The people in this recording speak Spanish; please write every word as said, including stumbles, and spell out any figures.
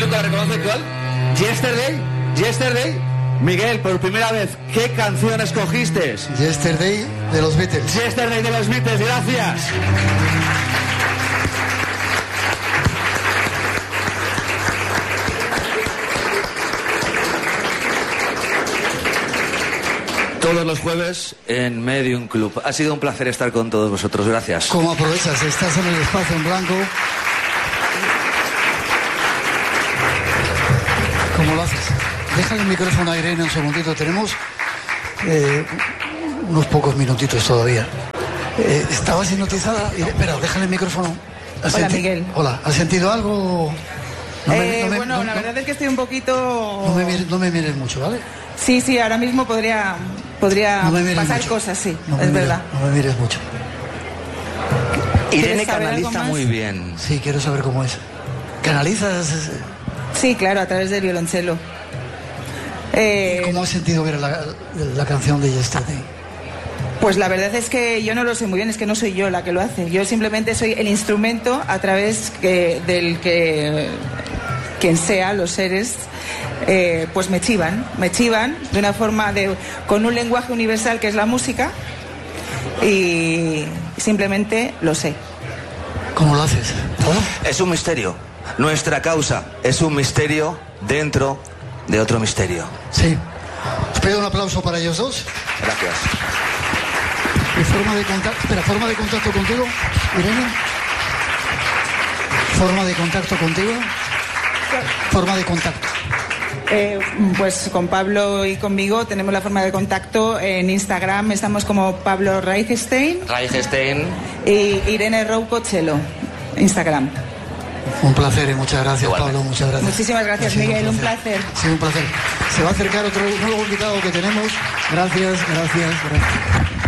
¿La reconoce cuál? Yesterday, Yesterday. Miguel, por primera vez, ¿qué canción escogiste? Yesterday de los Beatles. Yesterday de los Beatles, gracias. Todos los jueves en Medium Club. Ha sido un placer estar con todos vosotros, gracias. ¿Cómo aprovechas? Estás en el espacio en blanco. ¿Cómo lo haces? Déjale el micrófono a Irene un segundito. Tenemos eh, unos pocos minutitos todavía. Eh, ¿Estabas hipnotizada? Irene, espera, déjale el micrófono. Hola, senti- Miguel. Hola, ¿has sentido algo? No me- Eh, no me- bueno, no- la no- verdad es que estoy un poquito... No me mires, no me mires mucho, ¿vale? Sí, sí, ahora mismo podría, podría No me mires pasar mucho. cosas, sí, No me es mires- verdad. No me mires mucho. Irene ¿Quieres saber algo canaliza más? muy bien. Sí, quiero saber cómo es. ¿Canalizas? Sí, claro, a través del violonchelo. Eh, ¿Cómo has sentido ver la, la canción de Yesterday? Pues la verdad es que yo no lo sé muy bien, es que no soy yo la que lo hace. Yo simplemente soy el instrumento a través que, del que quien sea, los seres, eh, pues me chivan, me chivan de una forma de, con un lenguaje universal que es la música, y simplemente lo sé. ¿Cómo lo haces? ¿Cómo? Es un misterio. Nuestra causa es un misterio dentro de otro misterio. Sí. Os pido un aplauso para ellos dos. Gracias. ¿Y forma de contacto? Espera, ¿forma de contacto contigo, Irene? ¿Forma de contacto contigo? Forma de contacto. Eh, pues con Pablo y conmigo tenemos la forma de contacto en Instagram, estamos como Pablo Reichstein Reichstein. y Irene Rouco Chelo, Instagram. Un placer y muchas gracias, Igualmente. Pablo, muchas gracias. Muchísimas gracias, Ha sido Miguel, un placer. Ha sido un placer. Se va a acercar otro nuevo invitado que tenemos. Gracias, gracias, gracias.